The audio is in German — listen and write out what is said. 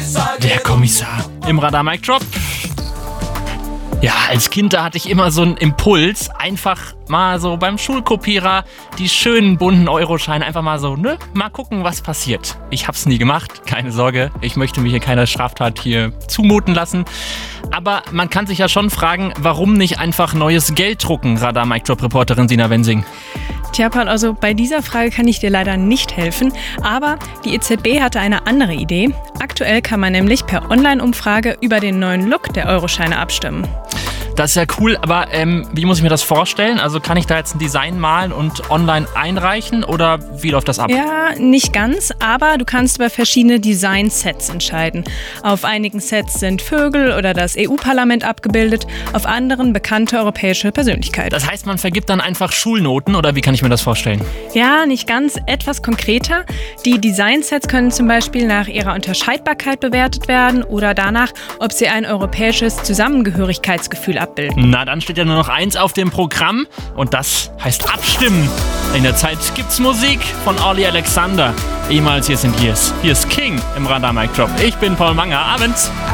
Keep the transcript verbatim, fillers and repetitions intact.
Der Kommissar im Radar Mic Drop. Ja, als Kind, da hatte ich immer so einen Impuls, einfach mal so beim Schulkopierer die schönen bunten Euroscheine einfach mal so, ne, mal gucken, was passiert. Ich hab's nie gemacht, keine Sorge, ich möchte mir hier keine Straftat hier zumuten lassen. Aber man kann sich ja schon fragen, warum nicht einfach neues Geld drucken, Radar Mic Drop Reporterin Sina Wensing? Tja, Paul, also bei dieser Frage kann ich dir leider nicht helfen, aber die E Z B hatte eine andere Idee. Aktuell kann man nämlich per Online-Umfrage über den neuen Look der Euroscheine abstimmen. Das ist ja cool, aber ähm, wie muss ich mir das vorstellen? Also kann ich da jetzt ein Design malen und online einreichen oder wie läuft das ab? Ja, nicht ganz, aber du kannst über verschiedene Design-Sets entscheiden. Auf einigen Sets sind Vögel oder das E U-Parlament abgebildet, auf anderen bekannte europäische Persönlichkeiten. Das heißt, man vergibt dann einfach Schulnoten oder wie kann ich mir das vorstellen? Ja, nicht ganz, etwas konkreter. Die Design-Sets können zum Beispiel nach ihrer Unterscheidbarkeit bewertet werden oder danach, ob sie ein europäisches Zusammengehörigkeitsgefühl abbilden. Na, dann steht ja nur noch eins auf dem Programm und das heißt abstimmen. In der Zeit gibt's Musik von Olli Alexander. Ehemals Years and Years. Hier ist King im Radar Mic Drop. Ich bin Paul Manger. Abends.